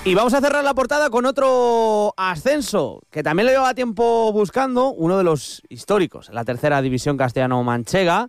Y vamos a cerrar la portada con otro ascenso, que también lo llevaba tiempo buscando, uno de los históricos, la tercera división castellano-manchega,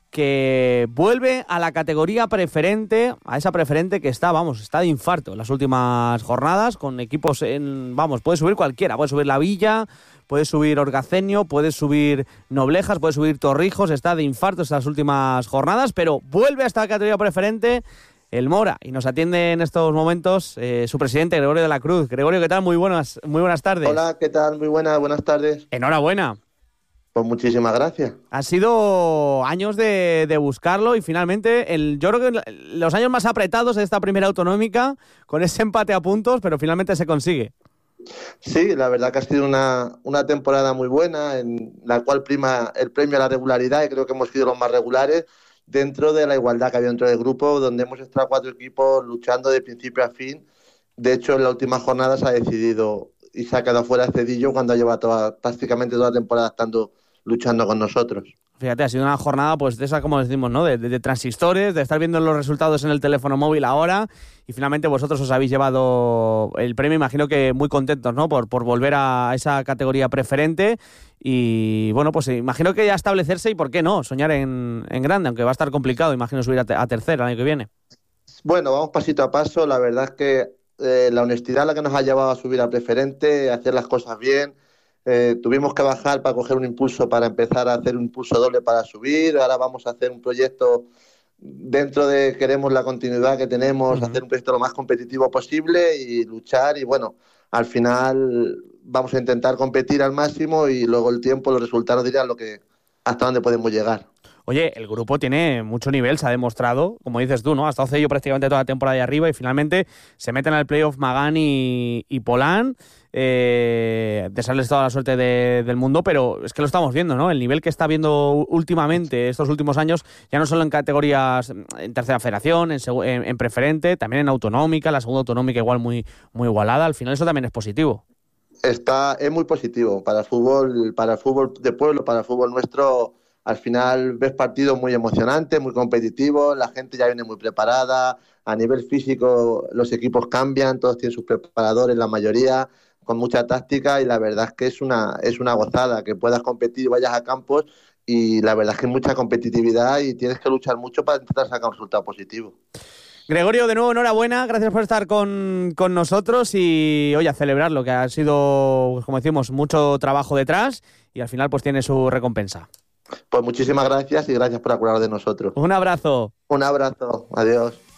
que vuelve a la categoría preferente, a esa preferente que está de infarto en las últimas jornadas, con equipos puede subir cualquiera, puede subir La Villa, puede subir Orgaceño, puede subir Noblejas, puede subir Torrijos, está de infarto estas últimas jornadas, pero vuelve a esta categoría preferente el Mora, y nos atiende en estos momentos su presidente, Gregorio de la Cruz. Gregorio, ¿qué tal? Muy buenas tardes. Hola, ¿qué tal? Muy buenas tardes. Enhorabuena. Pues muchísimas gracias. Han sido años de buscarlo y finalmente, yo creo que los años más apretados de esta primera autonómica, con ese empate a puntos, pero finalmente se consigue. Sí, la verdad que ha sido una temporada muy buena, en la cual prima el premio a la regularidad, y creo que hemos sido los más regulares, dentro de la igualdad que había dentro del grupo, donde hemos estado 4 equipos luchando de principio a fin. De hecho, en la última jornada se ha decidido y se ha quedado fuera Cedillo, cuando ha llevado prácticamente toda la temporada estando luchando con nosotros. Fíjate, ha sido una jornada pues de esa, como decimos, ¿no? De transistores, de estar viendo los resultados en el teléfono móvil ahora, y finalmente vosotros os habéis llevado el premio, imagino que muy contentos, ¿no? Por volver a esa categoría preferente, y bueno, pues imagino que ya establecerse y por qué no, soñar en grande, aunque va a estar complicado, imagino subir a tercera el año que viene. Bueno, vamos pasito a paso, la verdad es que la honestidad es la que nos ha llevado a subir a preferente, a hacer las cosas bien. Tuvimos que bajar para coger un impulso, para empezar a hacer un impulso doble para subir. Ahora vamos a hacer un proyecto dentro de, queremos la continuidad que tenemos, hacer un proyecto lo más competitivo posible y luchar, y bueno, al final vamos a intentar competir al máximo, y luego el tiempo, los resultados dirán hasta dónde podemos llegar. Oye, el grupo tiene mucho nivel, se ha demostrado, como dices tú, ¿no? Ha estado Cello prácticamente toda la temporada ahí arriba, y finalmente se meten al playoff Magán y Polán. Desearles toda la suerte del mundo, pero es que lo estamos viendo, ¿no? El nivel que está viendo últimamente, estos últimos años, ya no solo en categorías, en tercera federación, en preferente, también en autonómica, la segunda autonómica igual muy, muy igualada. Al final eso también es positivo. Es muy positivo para el fútbol de pueblo, para el fútbol nuestro. Al final ves partidos muy emocionantes, muy competitivos, la gente ya viene muy preparada, a nivel físico los equipos cambian, todos tienen sus preparadores, la mayoría, con mucha táctica, y la verdad es que es una gozada que puedas competir y vayas a campos, y la verdad es que hay mucha competitividad y tienes que luchar mucho para intentar sacar un resultado positivo. Gregorio, de nuevo enhorabuena, gracias por estar con nosotros, y oye, a celebrarlo, que ha sido, como decimos, mucho trabajo detrás, y al final pues tiene su recompensa. Pues muchísimas gracias, y gracias por acordaros de nosotros. Un abrazo. Un abrazo, adiós.